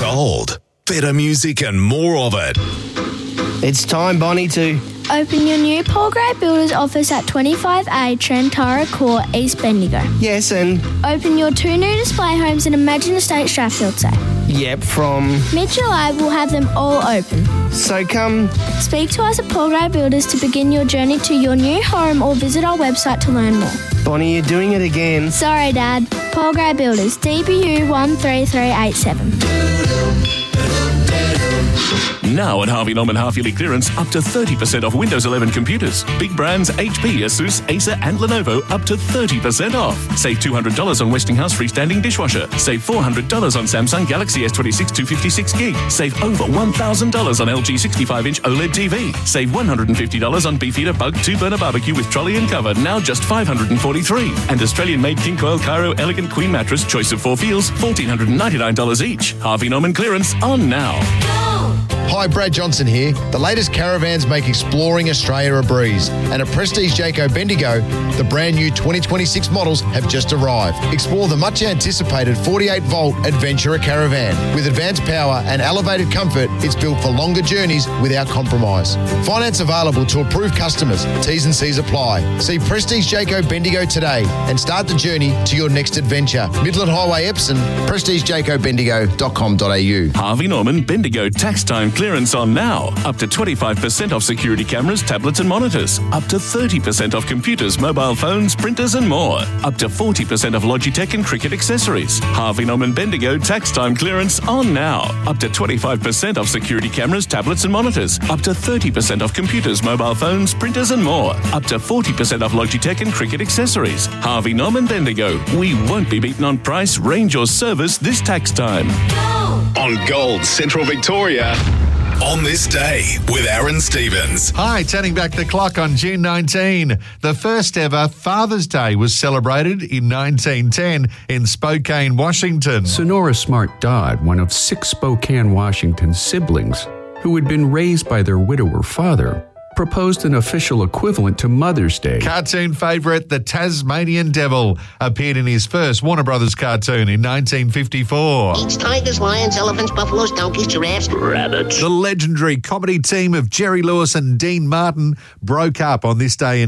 Sold. Better music and more of it. It's time, Bonnie, to open your new Paul Gray Builders office at 25A Trentara Court, East Bendigo. yes and Open your 2 new display homes in Imagine Estate Strathfield Say. yep from. Mid-July, we'll have them all open. So come. Speak to us at Paul Gray Builders to begin your journey to your new home or visit our website to learn more. Bonnie, you're doing it again. Sorry, Dad. Paul Gray Builders, DBU 13387. Now at Harvey Norman half-yearly clearance, up to 30% off Windows 11 computers. Big brands HP, Asus, Acer and Lenovo up to 30% off. Save $200 on Westinghouse freestanding dishwasher. Save $400 on Samsung Galaxy S26 256GB. Save over $1,000 on LG 65-inch OLED TV. Save $150 on Beefeater Bug 2-burner barbecue with trolley and cover, now just $543. And Australian-made King Coil Cairo Elegant Queen Mattress, choice of 4 feels, $1,499 each. Harvey Norman clearance on now. Hi, Brad Johnson here. The latest caravans make exploring Australia a breeze. And at Prestige Jayco Bendigo, the brand new 2026 models have just arrived. Explore the much anticipated 48-volt Adventurer Caravan. With advanced power and elevated comfort, it's built for longer journeys without compromise. Finance available to approved customers. T's and C's apply. See Prestige Jayco Bendigo today and start the journey to your next adventure. Midland Highway, Epsom, prestigejaycobendigo.com.au. Harvey Norman Bendigo tax time clearance on now. Up to 25% off security cameras, tablets and monitors. Up to 30% off computers, mobile phones, printers and more. Up to 40% off Logitech and Cricut accessories. Harvey Norman Bendigo tax time clearance on now. Up to 25% off security cameras, tablets and monitors. Up to 30% off computers, mobile phones, printers and more. Up to 40% off Logitech and Cricut accessories. Harvey Norman Bendigo. We won't be beaten on price, range or service this tax time. On Gold Central Victoria. On this day with Aaron Stevens. Hi, turning back the clock on June 19. The first ever Father's Day was celebrated in 1910 in Spokane, Washington. Sonora Smart Dodd, one of 6 Spokane, Washington siblings who had been raised by their widower father, proposed an official equivalent to Mother's Day. Cartoon favourite, the Tasmanian Devil, appeared in his first Warner Brothers cartoon in 1954. Eats tigers, lions, elephants, buffaloes, donkeys, giraffes, rabbits. The legendary comedy team of Jerry Lewis and Dean Martin broke up on this day in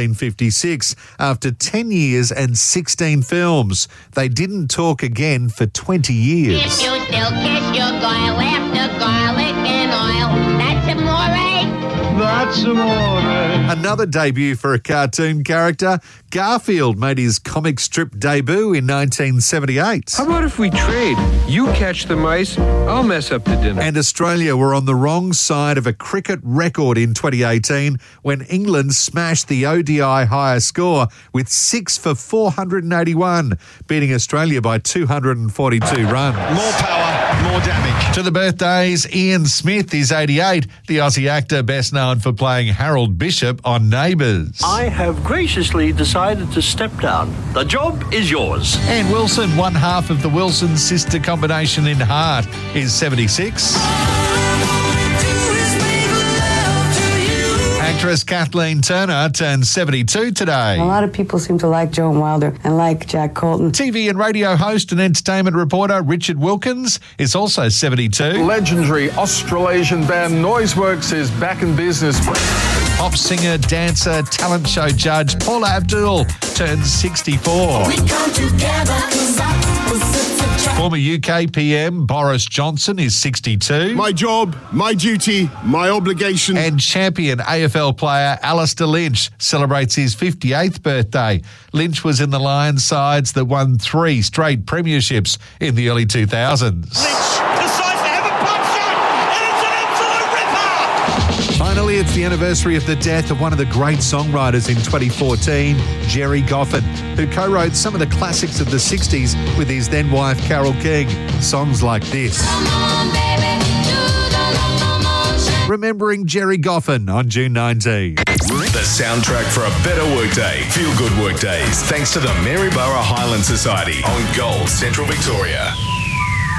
1956 after 10 years and 16 films. They didn't talk again for 20 years. If you still kiss your girl after garlic and oil, that's amore. That's amore. Another debut for a cartoon character, Garfield made his comic strip debut in 1978. How about if we trade? You catch the mice, I'll mess up the dinner. And Australia were on the wrong side of a cricket record in 2018 when England smashed the ODI higher score with 6 for 481, beating Australia by 242 runs. More power, more damage. To the birthdays, Ian Smith is 88, the Aussie actor best known for playing Harold Bishop on Neighbours. I have graciously decided to step down. The job is yours. Anne Wilson, one half of the Wilson sister combination in Heart, is 76. Actress Kathleen Turner turned 72 today. A lot of people seem to like Joan Wilder and like Jack Colton. TV and radio host and entertainment reporter Richard Wilkins is also 72. Legendary Australasian band Noiseworks is back in business. Pop singer, dancer, talent show judge Paula Abdul turns 64. We come together 'cause Former UK PM Boris Johnson is 62. My job, my duty, my obligation. And champion AFL player Alistair Lynch celebrates his 58th birthday. Lynch was in the Lions sides that won 3 straight premierships in the early 2000s. Finally, it's the anniversary of the death of one of the great songwriters in 2014, Jerry Goffin, who co-wrote some of the classics of the 60s with his then-wife Carole King. Songs like this. Remembering Jerry Goffin on June 19. The soundtrack for a better workday. Feel good workdays. Thanks to the Maryborough Highland Society on Gold Central Victoria.